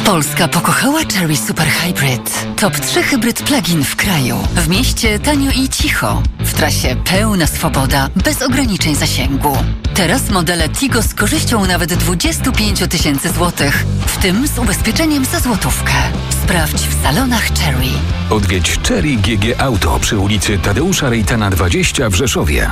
Polska pokochała Chery Super Hybrid. Top 3 hybryd plug-in w kraju. W mieście tanio i cicho. W trasie pełna swoboda, bez ograniczeń zasięgu. Teraz modele Tigo z korzyścią nawet 25 000 złotych, w tym z ubezpieczeniem za złotówkę. Sprawdź w salonach Chery. Odwiedź Chery GG Auto przy ulicy Tadeusza Rejtana 20 w Rzeszowie.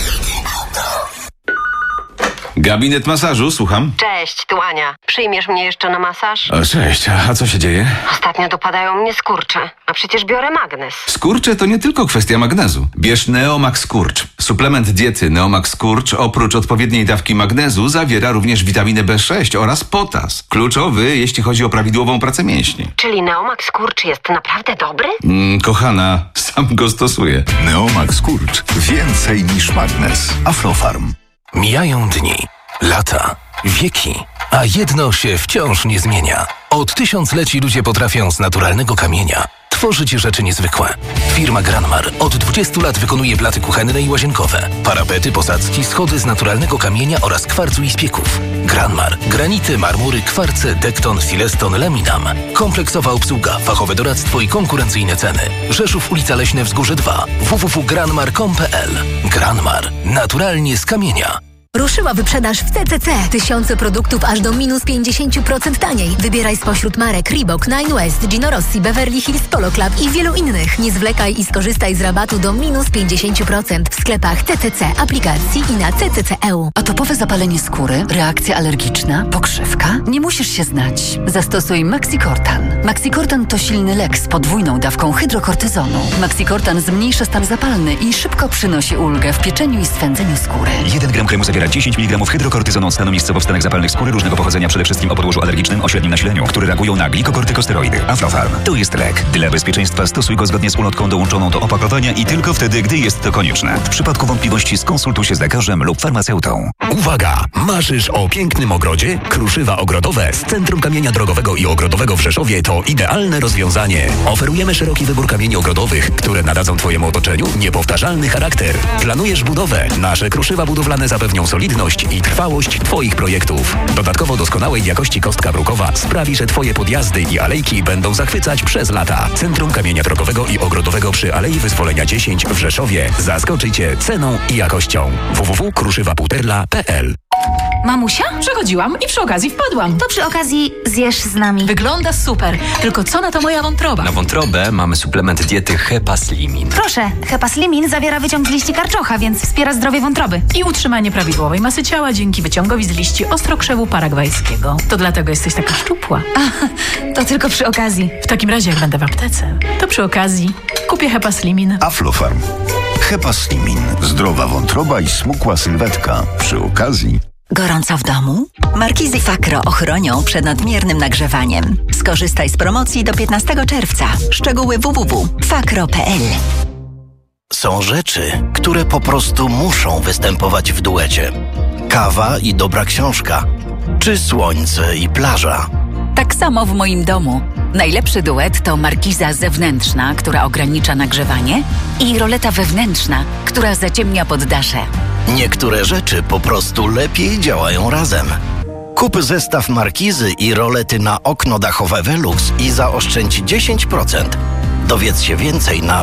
Gabinet masażu, słucham. Cześć, tu Ania. Przyjmiesz mnie jeszcze na masaż? Cześć, a co się dzieje? Ostatnio dopadają mnie skurcze, a przecież biorę magnes. Skurcze to nie tylko kwestia magnezu. Bierz Neomax Skurcz. Suplement diety Neomax Skurcz oprócz odpowiedniej dawki magnezu zawiera również witaminę B6 oraz potas. Kluczowy, jeśli chodzi o prawidłową pracę mięśni. Czyli Neomax Skurcz jest naprawdę dobry? Kochana, sam go stosuję. Neomax Skurcz. Więcej niż magnes. Aflofarm. Mijają dni, lata, wieki, a jedno się wciąż nie zmienia. Od tysiącleci ludzie potrafią z naturalnego kamienia tworzyć rzeczy niezwykłe. Firma Granmar od 20 lat wykonuje blaty kuchenne i łazienkowe, parapety, posadzki, schody z naturalnego kamienia oraz kwarcu i spieków. Granmar. Granity, marmury, kwarce, dekton, sileston, laminam. Kompleksowa obsługa, fachowe doradztwo i konkurencyjne ceny. Rzeszów, ulica Leśne, Wzgórze 2. www.granmar.com.pl. Granmar. Naturalnie z kamienia. Ruszyła wyprzedaż w CCC. Tysiące produktów aż do minus 50% taniej. Wybieraj spośród marek Reebok, Nine West, Gino Rossi, Beverly Hills, Polo Club i wielu innych. Nie zwlekaj i skorzystaj z rabatu do minus 50% w sklepach CCC, aplikacji i na CCC.eu. Atopowe zapalenie skóry, reakcja alergiczna, pokrzywka? Nie musisz się znać. Zastosuj Maxicortan. Maxicortan to silny lek z podwójną dawką hydrokortyzonu. Maxicortan zmniejsza stan zapalny i szybko przynosi ulgę w pieczeniu i swędzeniu skóry. 1 gram kremu zawiera 10 mg hydrokortyzonu od stanu miejscowo-wstanek zapalnych skóry różnego pochodzenia, przede wszystkim o podłożu alergicznym o średnim nasileniu, które reagują na glikokortykosteroidy. Aflofarm to jest lek. Dla bezpieczeństwa stosuj go zgodnie z ulotką dołączoną do opakowania i tylko wtedy, gdy jest to konieczne. W przypadku wątpliwości skonsultuj się z lekarzem lub farmaceutą. Uwaga! Marzysz o pięknym ogrodzie? Kruszywa Ogrodowe z Centrum Kamienia Drogowego i Ogrodowego w Rzeszowie to idealne rozwiązanie. Oferujemy szeroki wybór kamieni ogrodowych, które nadadzą Twojemu otoczeniu niepowtarzalny charakter. Planujesz budowę? Nasze kruszywa budowlane zapewnią solidność i trwałość Twoich projektów. Dodatkowo doskonałej jakości kostka brukowa sprawi, że Twoje podjazdy i alejki będą zachwycać przez lata. Centrum Kamienia Drogowego i Ogrodowego przy Alei Wyzwolenia 10 w Rzeszowie zaskoczy Cię ceną i jakością. www.kruszywaputerla.pl. Mamusia? Przechodziłam i przy okazji wpadłam. To przy okazji zjesz z nami. Wygląda super, tylko co na to moja wątroba? Na wątrobę mamy suplement diety Hepaslimin. Proszę, Hepaslimin zawiera wyciąg z liści karczocha, więc wspiera zdrowie wątroby. I utrzymanie prawidłowej masy ciała dzięki wyciągowi z liści ostrokrzewu paragwajskiego. To dlatego jesteś taka szczupła. To tylko przy okazji. W takim razie, jak będę w aptece, to przy okazji kupię Hepaslimin. Aflofarm. Hepaslimin. Zdrowa wątroba i smukła sylwetka. Przy okazji. Gorąco w domu? Markizy Fakro ochronią przed nadmiernym nagrzewaniem. Skorzystaj z promocji do 15 czerwca. Szczegóły www.fakro.pl. Są rzeczy, które po prostu muszą występować w duecie. Kawa i dobra książka, czy słońce i plaża. Tak samo w moim domu. Najlepszy duet to markiza zewnętrzna, która ogranicza nagrzewanie, i roleta wewnętrzna, która zaciemnia poddasze. Niektóre rzeczy po prostu lepiej działają razem. Kup zestaw markizy i rolety na okno dachowe Velux i zaoszczędź 10%. Dowiedz się więcej na